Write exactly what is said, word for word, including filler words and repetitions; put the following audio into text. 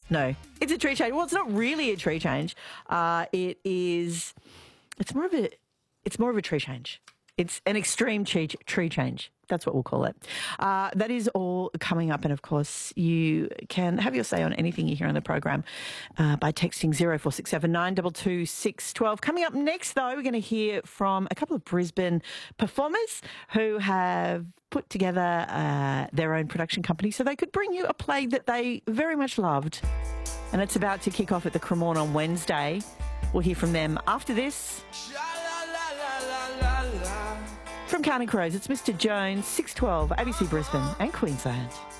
No, it's a tree change. Well, it's not really a tree change. Uh, it is. It's more of a. It's more of a tree change. It's an extreme tree, tree change. That's what we'll call it. Uh, that is all coming up. And, of course, you can have your say on anything you hear on the program uh, by texting zero four six seven nine two two six one two. Coming up next, though, we're going to hear from a couple of Brisbane performers who have put together uh, their own production company so they could bring you a play that they very much loved. And it's about to kick off at the Cremorne on Wednesday. We'll hear from them after this. From Counting Crows, it's Mister Jones, six twelve, A B C Brisbane and Queensland.